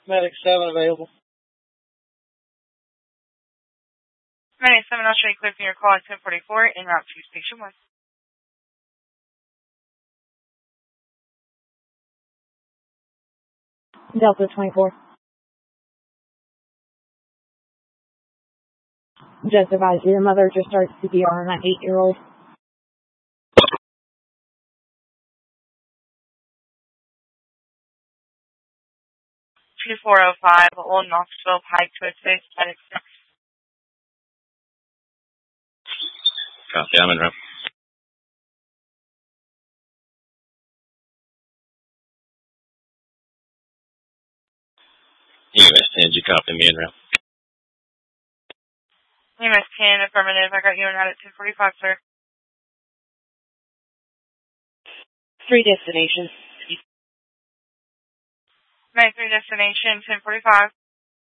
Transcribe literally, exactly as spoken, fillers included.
Medic seven available. Medic seven, I'll show you clear from your call at ten forty-four en route to Station one. Delta twenty-four. Just advise you, the mother just started C P R on that eight-year-old. two four oh five, Old Knoxville Pike to assist, medic six. Copy, I'm in route. U S ten, did you copy me in route? U S ten, affirmative, I got you en route at ten forty-five, sir. Three destinations. Medic three destination, ten forty-five.